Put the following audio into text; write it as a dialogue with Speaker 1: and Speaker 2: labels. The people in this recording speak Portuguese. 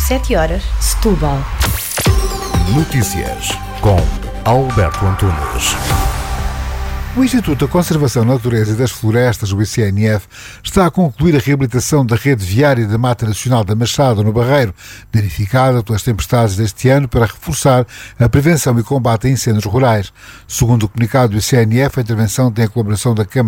Speaker 1: 7h, Setúbal.
Speaker 2: Notícias com Alberto Antunes.
Speaker 3: O Instituto da Conservação da Natureza e das Florestas, o ICNF, está a concluir a reabilitação da rede viária da Mata Nacional da Machada, no Barreiro, danificada pelas tempestades deste ano, para reforçar a prevenção e combate a incêndios rurais. Segundo o comunicado do ICNF, a intervenção tem a colaboração da Câmara